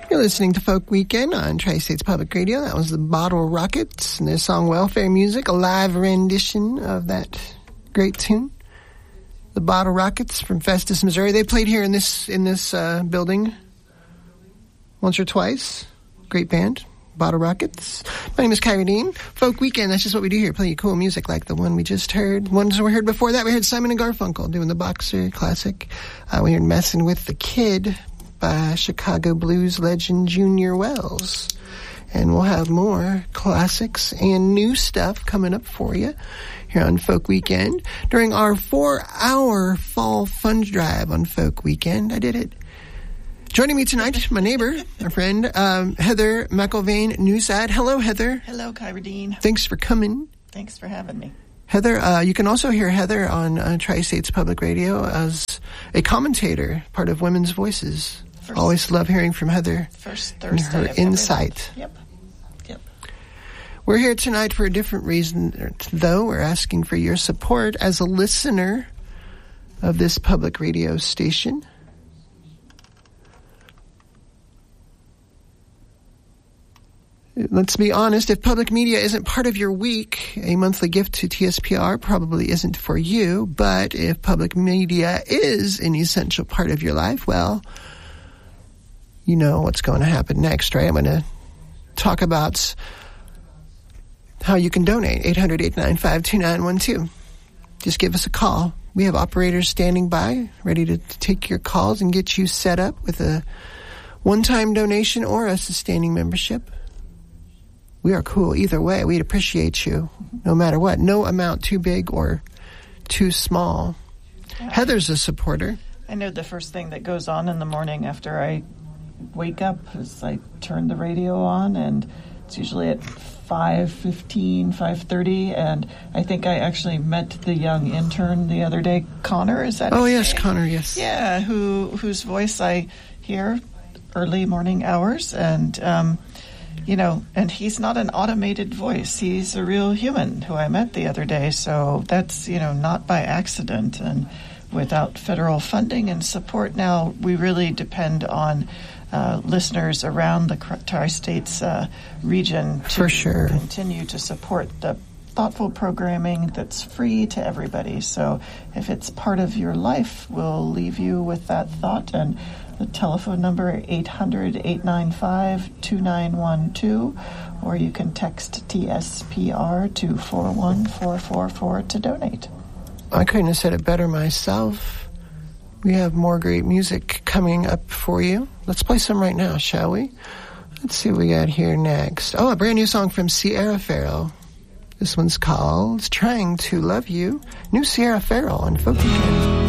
You're listening to Folk Weekend on Tri-States Public Radio. That was the Bottle Rockets and their song Welfare Music, a live rendition of that great tune. The Bottle Rockets from Festus, Missouri. They played here in this building once or twice. Great band, Bottle Rockets. My name is Kyra Dean. Folk Weekend, that's just what we do here, play you cool music like the one we just heard. Ones we heard before that, we heard Simon and Garfunkel doing the Boxer classic. We heard Messin' with the Kid by Chicago blues legend Junior Wells. And we'll have more classics and new stuff coming up for you here on Folk Weekend during our 4-hour fall fund drive on Folk Weekend. I did it. Joining me tonight, my neighbor, our friend, Heather McIlvaine Newside. Hello, Heather. Hello, Kyra Dean. Thanks for coming. Thanks for having me. Heather, you can also hear Heather on Tri-States Public Radio as a commentator, part of Women's Voices. Always love hearing from Heather. First Thursday. And her insight. Yep. We're here tonight for a different reason, though. We're asking for your support as a listener of this public radio station. Let's be honest, if public media isn't part of your week, a monthly gift to TSPR probably isn't for you. But if public media is an essential part of your life, well, you know what's going to happen next, right? I'm going to talk about how you can donate. 800-895-2912. Just give us a call. We have operators standing by, ready to take your calls and get you set up with a one-time donation or a sustaining membership. We are cool either way. We'd appreciate you no matter what. No amount too big or too small. Heather's a supporter. I know the first thing that goes on in the morning after I wake up is I turn the radio on, and it's usually at 5:15, 5:30, and I think I actually met the young intern the other day, Connor, is that his name? Yes, Connor, yes. Yeah, whose voice I hear early morning hours, and and he's not an automated voice. He's a real human who I met the other day, so that's, not by accident. And without federal funding and support now, we really depend on listeners around the Tri-States region to continue to support the thoughtful programming that's free to everybody. So if it's part of your life, we'll leave you with that thought. And the telephone number 800-895-2912, or you can text TSPR to 41444 to donate. I couldn't have said it better myself. We have more great music coming up for you. Let's play some right now, shall we? Let's see what we got here next. Oh, a brand new song from Sierra Farrell. This one's called Trying to Love You. New Sierra Farrell on Folk Weekend.